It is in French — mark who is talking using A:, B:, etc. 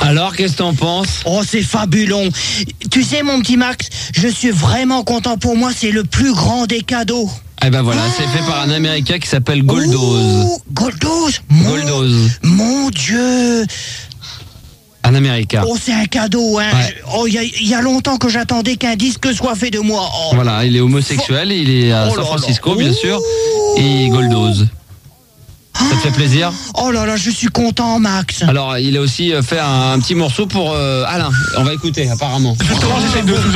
A: Alors, qu'est-ce que t'en penses?
B: Oh, c'est fabuleux. Tu sais, mon petit Max, je suis vraiment content. Pour moi, c'est le plus grand des cadeaux.
A: Eh ben voilà, c'est fait par un Américain qui s'appelle Goldoz.
B: Ouh, Goldoz.
A: Goldoz.
B: Mon Dieu.
A: Un Américain.
B: Oh, c'est un cadeau, hein.
A: Ouais.
B: Il y a longtemps que j'attendais qu'un disque soit fait de moi. Oh.
A: Voilà, il est homosexuel, il est à San Francisco, bien sûr, et Goldoz. Ça te fait plaisir?
B: Oh là là, je suis content, Max.
A: Alors, il a aussi fait un petit morceau pour Alain. On va écouter, apparemment.
C: Justement, j'essaie de